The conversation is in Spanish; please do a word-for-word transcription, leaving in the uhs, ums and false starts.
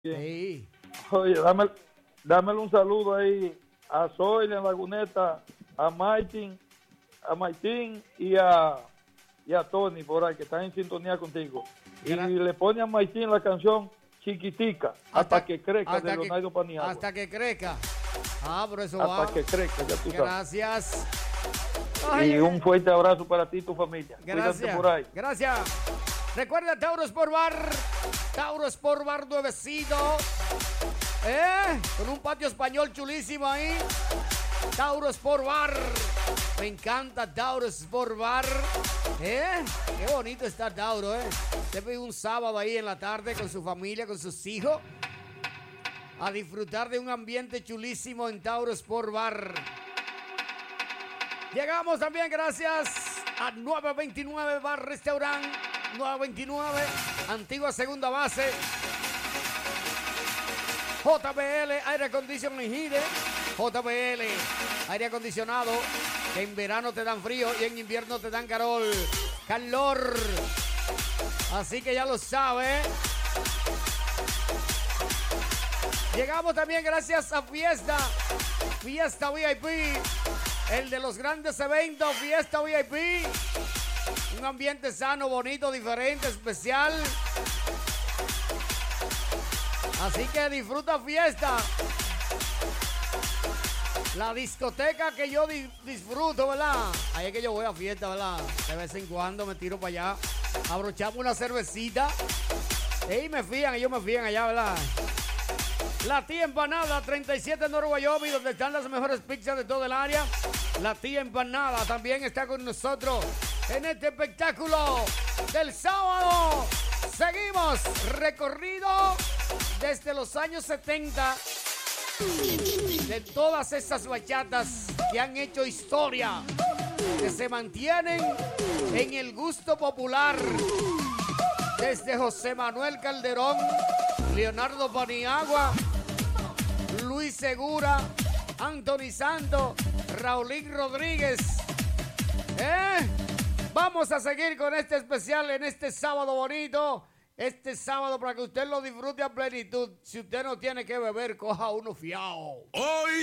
Sí. Oye, dame, dámele un saludo ahí a Zoila en Laguneta, a Martín, a Martín y a, y a Tony por ahí, que están en sintonía contigo. Gra- y le pone a Martín la canción Chiquitica, hasta, hasta que crezca, hasta de que, Leonardo Paniagua. Hasta que crezca. Ah, pero eso hasta va. que crezca, ya tú sabes. Gracias. Ay, y un fuerte abrazo para ti y tu familia. Gracias. Cuídate por ahí. Gracias. Recuerda Tauro Sport Bar. Tauro Sport Bar nuevecito. ¿Eh? Con un patio español chulísimo ahí. Tauro Sport Bar. Me encanta Tauro Sport Bar. ¿Eh? Qué bonito está Tauro, ¿eh? Usted ve un sábado ahí en la tarde con su familia, con sus hijos, a disfrutar de un ambiente chulísimo en Tauro Sport Bar. Llegamos también gracias a nueve veintinueve Bar Restaurant. nueve veintinueve, antigua segunda base. J B L, aire acondicionado y heater. J B L, aire acondicionado, que en verano te dan frío y en invierno te dan calor. Calor. Así que ya lo sabes. Llegamos también gracias a Fiesta. Fiesta V I P. El de los grandes eventos, Fiesta V I P. Un ambiente sano, bonito, diferente, especial. Así que disfruta Fiesta. La discoteca que yo di- disfruto, ¿verdad? Ahí es que yo voy a Fiesta, ¿verdad? De vez en cuando me tiro para allá. Abrochamos una cervecita. Y me fían, ellos me fían allá, ¿verdad? La Tía Empanada, treinta y siete North Wyoming, donde están las mejores pizzas de todo el área. La Tía Empanada también está con nosotros en este espectáculo del sábado. Seguimos recorrido desde los años setenta de todas esas bachatas que han hecho historia, que se mantienen en el gusto popular, desde José Manuel Calderón, Leonardo Paniagua, Luis Segura, Anthony Santos, Raulín Rodríguez. ¿Eh? Vamos a seguir con este especial en este sábado bonito. Este sábado para que usted lo disfrute a plenitud. Si usted no tiene que beber, coja uno fiao. Hoy